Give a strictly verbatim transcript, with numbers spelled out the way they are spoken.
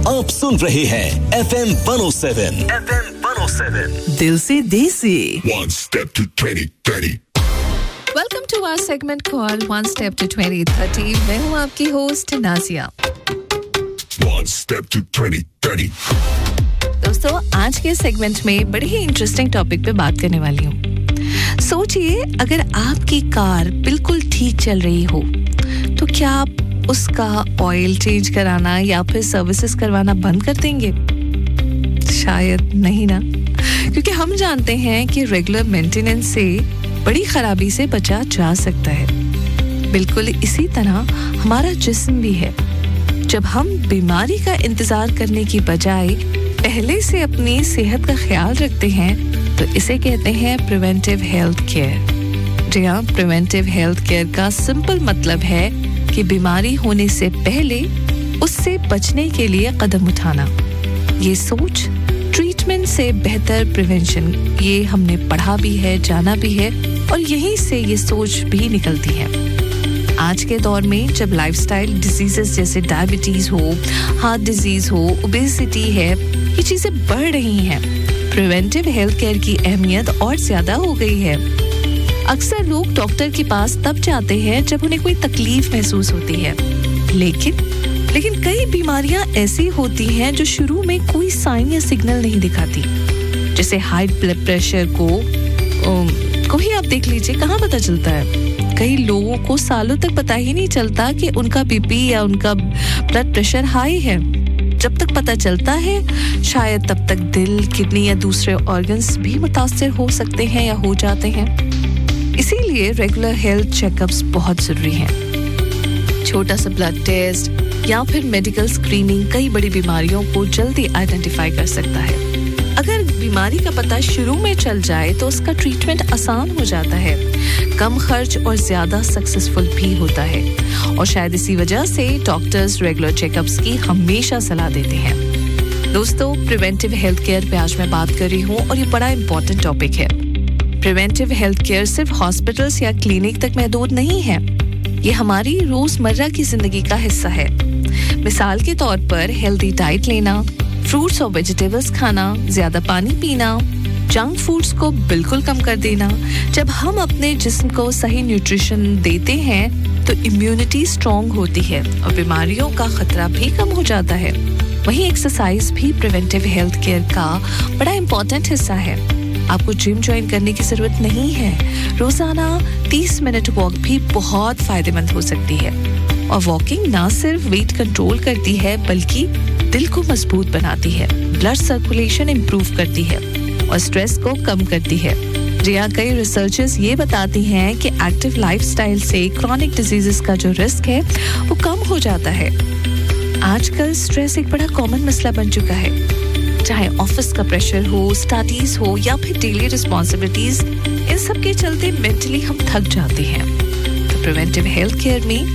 आप सुन रहे हैं F M one O seven F M one O seven दिल से देसी One step to twenty thirty. Welcome to our segment called One Step to twenty thirty. मैं हूँ आपकी host Nazia. One step to twenty thirty. दोस्तों, आज के segment में बड़ी ही इंटरेस्टिंग टॉपिक पे बात करने वाली हूँ. सोचिए, अगर आपकी कार बिल्कुल ठीक चल रही हो, तो क्या आप उसका ऑयल चेंज कराना या फिर सर्विसेज करवाना बंद कर देंगे? शायद नहीं ना, क्योंकि हम जानते हैं कि रेगुलर मेंटेनेंस से बड़ी खराबी से बचा जा सकता है. बिल्कुल इसी तरह हमारा जिस्म भी है. जब हम बीमारी का इंतजार करने की बजाय पहले से अपनी सेहत का ख्याल रखते हैं, तो इसे कहते हैं प्रिवेंटिव हेल्थ केयर. जी हाँ, प्रिवेंटिव हेल्थ केयर का सिंपल मतलब है कि बीमारी होने से पहले उससे बचने के लिए कदम उठाना. ये सोच ट्रीटमेंट से बेहतर प्रिवेंशन, ये हमने पढ़ा भी है, जाना भी है, और यहीं से ये सोच भी निकलती है. आज के दौर में जब लाइफस्टाइल डिजीजेस जैसे डायबिटीज हो, हार्ट डिजीज हो, ओबेसिटी है, ये चीजें बढ़ रही हैं, प्रिवेंटिव हेल्थ केयर की अहमियत और ज्यादा हो गई है. अक्सर लोग डॉक्टर के पास तब जाते हैं जब उन्हें कोई तकलीफ महसूस होती है, लेकिन लेकिन कई बीमारियां ऐसी होती हैं जो शुरू में कोई साइन या सिग्नल नहीं दिखाती. जैसे हाई ब्लड प्रेशर को को ही आप देख लीजिए, कहाँ पता चलता है. कई लोगों को सालों तक पता ही नहीं चलता कि उनका बीपी या उनका ब्लड प्रेशर हाई है. जब तक पता चलता है, शायद तब तक दिल, किडनी या दूसरे ऑर्गन्स भी मुतासिर हो सकते हैं या हो जाते हैं. इसीलिए रेगुलर हेल्थ चेकअप्स बहुत जरूरी हैं. छोटा सा ब्लड टेस्ट या फिर मेडिकल स्क्रीनिंग कई बड़ी बीमारियों को जल्दी आइडेंटिफाई कर सकता है. अगर बीमारी का पता शुरू में चल जाए तो उसका ट्रीटमेंट आसान हो जाता है, कम खर्च और ज्यादा सक्सेसफुल भी होता है. और शायद इसी वजह से डॉक्टर्स रेगुलर चेकअप्स की हमेशा सलाह देते हैं. दोस्तों, प्रिवेंटिव हेल्थ केयर पे आज मैं बात कर रही हूँ और ये बड़ा इंपॉर्टेंट टॉपिक है. प्रिवेंटिव हेल्थ केयर सिर्फ हॉस्पिटल्स या क्लिनिक तक महदूद नहीं है. ये हमारी रोजमर्रा की जिंदगी का हिस्सा है. मिसाल के तौर पर हेल्दी डाइट लेना, फ्रूट्स और वेजिटेबल्स खाना, ज्यादा पानी पीना, जंक फूड्स को बिल्कुल कम कर देना. जब हम अपने जिस्म को सही न्यूट्रिशन देते हैं तो इम्यूनिटी स्ट्रांग होती है और बीमारियों का खतरा भी कम हो जाता है. वहीं एक्सरसाइज भी प्रिवेंटिव हेल्थ केयर का बड़ा इंपॉर्टेंट हिस्सा है. आपको जिम ज्वाइन करने की जरूरत नहीं है. रोजाना तीस मिनट वॉक भी बहुत फायदेमंद हो सकती है. और वॉकिंग ना सिर्फ वेट कंट्रोल करती है, बल्कि दिल को मजबूत बनाती है, ब्लड सर्कुलेशन इंप्रूव करती है और स्ट्रेस को कम करती है. जी हाँ, कई रिसर्चर्स ये बताती हैं कि एक्टिव लाइफस्टाइल से क्रॉनिक डिजीजेस का जो रिस्क है वो कम हो जाता है. आजकल स्ट्रेस एक बड़ा कॉमन मसला बन चुका है. चाहे ऑफिस का प्रेशर हो, स्टडीज हो या फिर डेली रिस्पॉन्सिबिलिटीज, इन सब के चलते मेंटली हम थक जाते हैं. तो प्रिवेंटिव हेल्थ केयर में